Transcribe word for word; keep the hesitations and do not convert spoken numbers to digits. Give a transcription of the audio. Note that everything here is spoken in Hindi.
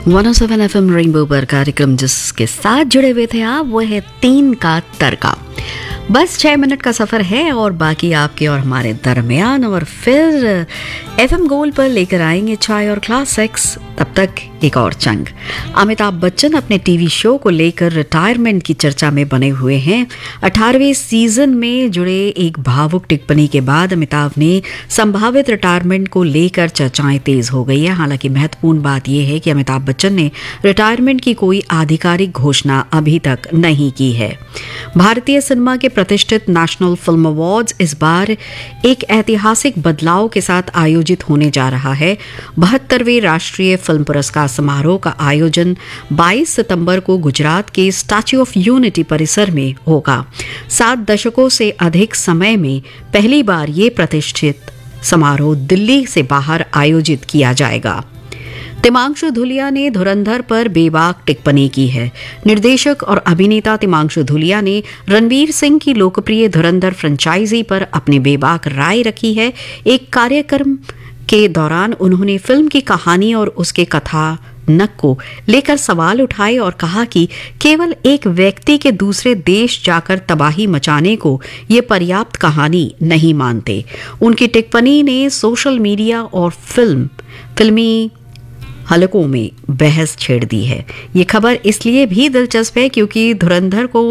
One O seven F M rainbow पर कार्यक्रम जिसके साथ जुड़े हुए थे आप, वो है तीन का तड़का। बस छः मिनट का सफ़र है और बाकी आपके और हमारे दरमियान, और फिर एफ एम गोल्ड पर लेकर आएंगे चाय और क्लासिक्स। तब तक एक और चंग। अमिताभ बच्चन अपने टीवी शो को लेकर रिटायरमेंट की चर्चा में बने हुए हैं। अठारहवें सीजन में जुड़े एक भावुक टिप्पणी के बाद अमिताभ ने संभावित रिटायरमेंट को लेकर चर्चाएं तेज हो गई है। हालांकि महत्वपूर्ण बात यह है कि अमिताभ बच्चन ने रिटायरमेंट की कोई आधिकारिक घोषणा अभी तक नहीं की है। भारतीय सिनेमा के प्रतिष्ठित नेशनल फिल्म अवार्ड्स इस बार एक ऐतिहासिक बदलाव के साथ आयोजित होने जा रहा है। बहत्तरवें राष्ट्रीय फिल्म पुरस्कार समारोह का आयोजन बाईस सितंबर को गुजरात के स्टैच्यू ऑफ यूनिटी परिसर में होगा। सात दशकों से अधिक समय में पहली बार ये प्रतिष्ठित समारोह दिल्ली से बाहर आयोजित किया जाएगा। तिमांशु धुलिया ने धुरंधर पर बेबाक टिप्पणी की है। निर्देशक और अभिनेता तिमांशु धुलिया ने रणवीर सिंह की लोकप्रिय धुरंधर फ्रेंचाइजी पर अपनी बेबाक राय रखी है। एक कार्यक्रम के दौरान उन्होंने फिल्म की कहानी और उसके कथानक को लेकर सवाल उठाए और कहा कि केवल एक व्यक्ति के दूसरे देश जाकर तबाही मचाने को ये पर्याप्त कहानी नहीं मानते। उनकी टिप्पणी ने सोशल मीडिया और फिल्म फिल्मी हलकों में बहस छेड़ दी है। ये खबर इसलिए भी दिलचस्प है क्योंकि धुरंधर को